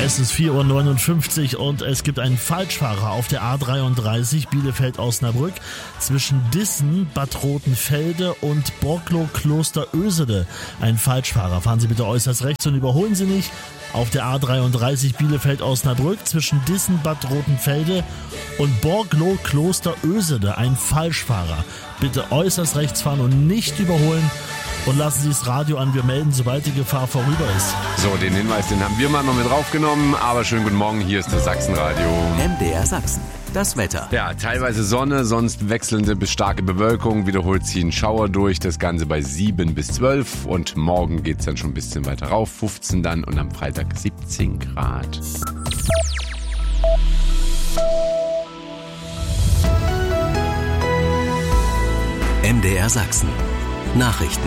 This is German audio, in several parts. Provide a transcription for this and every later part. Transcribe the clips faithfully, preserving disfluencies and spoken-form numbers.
Es ist vier Uhr neunundfünfzig und es gibt einen Falschfahrer auf der A dreiunddreißig Bielefeld-Osnabrück zwischen Dissen, Bad Rotenfelde und Borglo-Kloster-Ösede. Ein Falschfahrer. Fahren Sie bitte äußerst rechts und überholen Sie nicht. Auf der A dreiunddreißig Bielefeld-Osnabrück zwischen Dissen, Bad Rotenfelde und Borglo-Kloster-Ösede. Ein Falschfahrer. Bitte äußerst rechts fahren und nicht überholen. Und lassen Sie das Radio an, wir melden, sobald die Gefahr vorüber ist. So, den Hinweis, den haben wir mal noch mit draufgenommen. Aber schönen guten Morgen, hier ist das Sachsenradio. M D R Sachsen, das Wetter. Ja, teilweise Sonne, sonst wechselnde bis starke Bewölkung. Wiederholt ziehen Schauer durch, das Ganze bei sieben bis zwölf. Und morgen geht's dann schon ein bisschen weiter rauf, fünfzehn dann und am Freitag siebzehn Grad. M D R Sachsen. Nachrichten.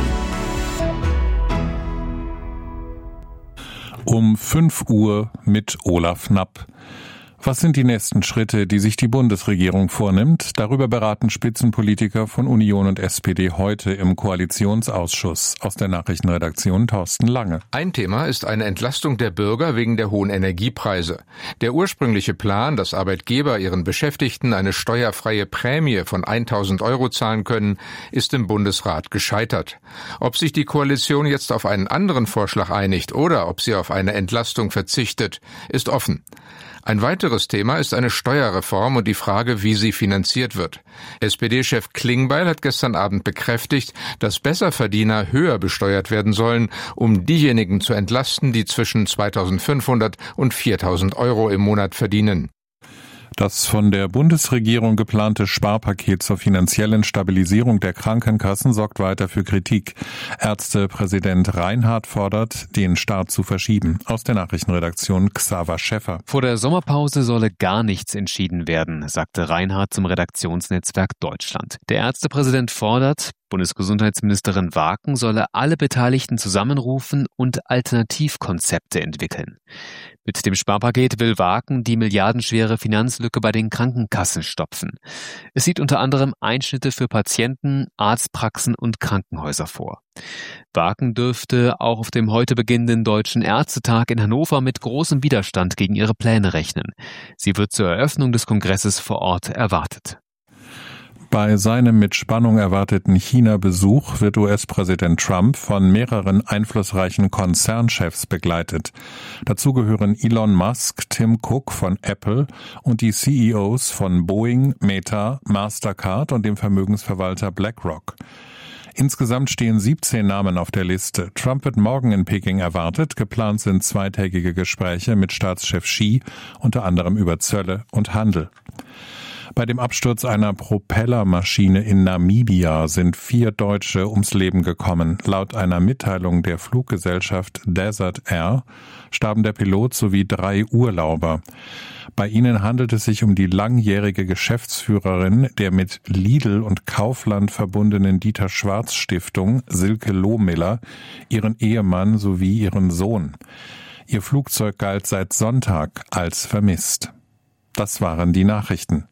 Um fünf Uhr mit Olaf Knapp. Was sind die nächsten Schritte, die sich die Bundesregierung vornimmt? Darüber beraten Spitzenpolitiker von Union und S P D heute im Koalitionsausschuss. Aus der Nachrichtenredaktion Thorsten Lange. Ein Thema ist eine Entlastung der Bürger wegen der hohen Energiepreise. Der ursprüngliche Plan, dass Arbeitgeber ihren Beschäftigten eine steuerfreie Prämie von tausend Euro zahlen können, ist im Bundesrat gescheitert. Ob sich die Koalition jetzt auf einen anderen Vorschlag einigt oder ob sie auf eine Entlastung verzichtet, ist offen. Ein weiteres Thema ist eine Steuerreform und die Frage, wie sie finanziert wird. S P D-Chef Klingbeil hat gestern Abend bekräftigt, dass Besserverdiener höher besteuert werden sollen, um diejenigen zu entlasten, die zwischen zweitausendfünfhundert und viertausend Euro im Monat verdienen. Das von der Bundesregierung geplante Sparpaket zur finanziellen Stabilisierung der Krankenkassen sorgt weiter für Kritik. Ärztepräsident Reinhardt fordert, den Start zu verschieben. Aus der Nachrichtenredaktion Xaver Schäffer. Vor der Sommerpause solle gar nichts entschieden werden, sagte Reinhardt zum Redaktionsnetzwerk Deutschland. Der Ärztepräsident fordert, Bundesgesundheitsministerin Waken solle alle Beteiligten zusammenrufen und Alternativkonzepte entwickeln. Mit dem Sparpaket will Waken die milliardenschwere Finanzlücke bei den Krankenkassen stopfen. Es sieht unter anderem Einschnitte für Patienten, Arztpraxen und Krankenhäuser vor. Waken dürfte auch auf dem heute beginnenden Deutschen Ärztetag in Hannover mit großem Widerstand gegen ihre Pläne rechnen. Sie wird zur Eröffnung des Kongresses vor Ort erwartet. Bei seinem mit Spannung erwarteten China-Besuch wird U S-Präsident Trump von mehreren einflussreichen Konzernchefs begleitet. Dazu gehören Elon Musk, Tim Cook von Apple und die C E Os von Boeing, Meta, Mastercard und dem Vermögensverwalter BlackRock. Insgesamt stehen siebzehn Namen auf der Liste. Trump wird morgen in Peking erwartet. Geplant sind zweitägige Gespräche mit Staatschef Xi, unter anderem über Zölle und Handel. Bei dem Absturz einer Propellermaschine in Namibia sind vier Deutsche ums Leben gekommen. Laut einer Mitteilung der Fluggesellschaft Desert Air starben der Pilot sowie drei Urlauber. Bei ihnen handelt es sich um die langjährige Geschäftsführerin der mit Lidl und Kaufland verbundenen Dieter Schwarz Stiftung, Silke Lohmiller, ihren Ehemann sowie ihren Sohn. Ihr Flugzeug galt seit Sonntag als vermisst. Das waren die Nachrichten.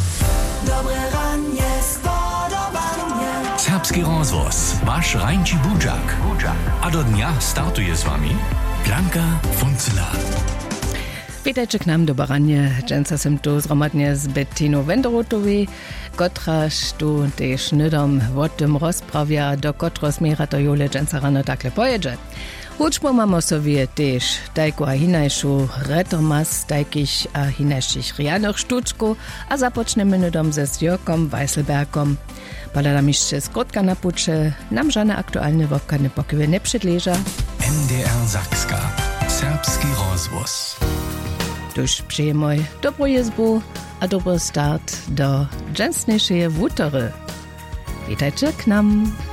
Serbski rozvoz, vaš Rajnči Budžak. A do dňa startuje s vami Blanka Funcela. Witajcie k nam do Baranie. Dżęca sem tu zromadnie z Bettino Wenderotowi, kotraż tu też nydom w tym rozprawia, do kotros mira to jule dżęca rano takle pojedzie. Huczmo mamo sobie też tajku a hinajszu retormas tajkich a hinajszych rianych sztuczku, a zapoczniemy nydom ze Jörgom Weiselbergom. Pada mistrze skrótka na pucze, nam żadne aktualne wopkane pokywy nie przedleża. M D R Sakska. Serbski rozvoz. Tuż przyjemoj dobrą jezbu, a dobry start do dżęsniejszej wutery. Witajcie k nam.